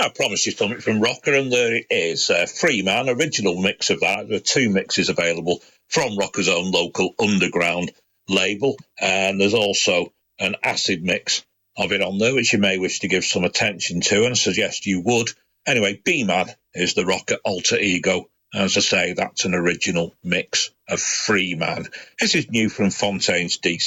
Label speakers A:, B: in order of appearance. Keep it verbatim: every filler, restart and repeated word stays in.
A: I promised you something from Rocker, and there it is. Uh, Free Man, original mix of that. There are two mixes available from Rocker's own local underground label, and there's also an acid mix of it on there, which you may wish to give some attention to, and I suggest you would. Anyway, B-Man is the Rocker alter ego. As I say, that's an original mix of Free Man. This is new from Fontaine's D